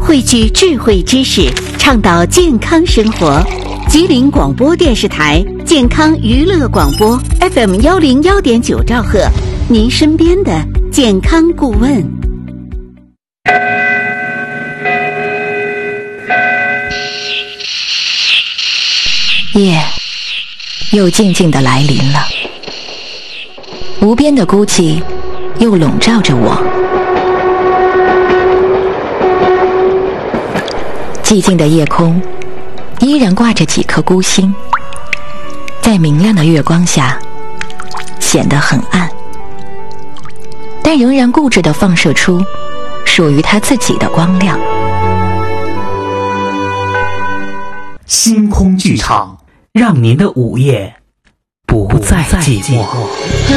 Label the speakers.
Speaker 1: 汇聚智慧知识，倡导健康生活。吉林广播电视台健康娱乐广播 FM101.9兆赫，您身边的健康顾问。
Speaker 2: 夜又静静地来临了，无边的孤寂又笼罩着我。寂静的夜空依然挂着几颗孤星，在明亮的月光下显得很暗，但仍然固执地放射出属于它自己的光亮。
Speaker 3: 星空剧场，让您的午夜不再寂寞。